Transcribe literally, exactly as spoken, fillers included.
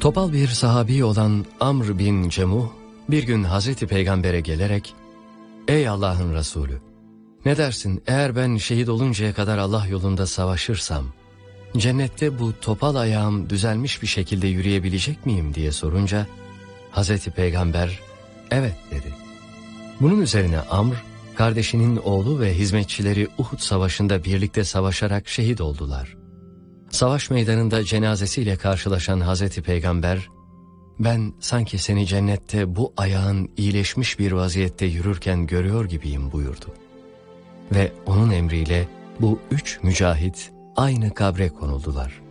Topal bir sahabi olan Amr bin Cemuh bir gün Hazreti Peygamber'e gelerek, "Ey Allah'ın Resulü, ne dersin eğer ben şehit oluncaya kadar Allah yolunda savaşırsam, cennette bu topal ayağım düzelmiş bir şekilde yürüyebilecek miyim?" diye sorunca, Hazreti Peygamber, "Evet" dedi. Bunun üzerine Amr, kardeşinin oğlu ve hizmetçileri Uhud Savaşı'nda birlikte savaşarak şehit oldular. Savaş meydanında cenazesiyle karşılaşan Hazreti Peygamber, "Ben sanki seni cennette bu ayağın iyileşmiş bir vaziyette yürürken görüyor gibiyim" buyurdu. Ve onun emriyle bu üç mücahit aynı kabre konuldular.